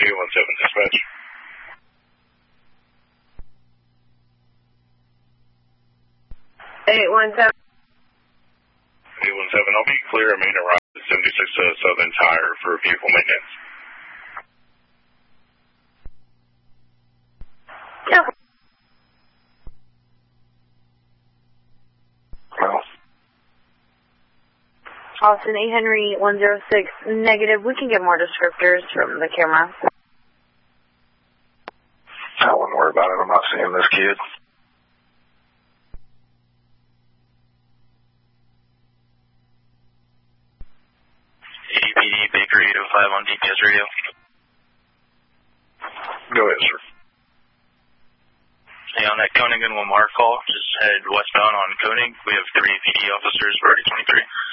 817 dispatch. 817. 817, I'll be clear. I'm making a ride to 76 Southern Tire for vehicle maintenance. Yeah. Well. Austin 8 Henry 106 negative. We can get more descriptors from the camera. I wouldn't worry about it. I'm not seeing this kid. APD Baker 805 on DPS radio. Go ahead, sir. Hey, on that Koenig and Lamar call, just head westbound on Koenig. We have 3 PD officers for 23.